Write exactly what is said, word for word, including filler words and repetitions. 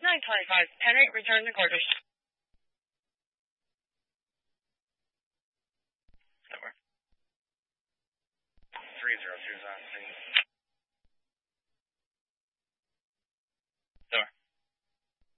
nine twenty-five, ten eight, return to quarters. Over. three zero two zero three.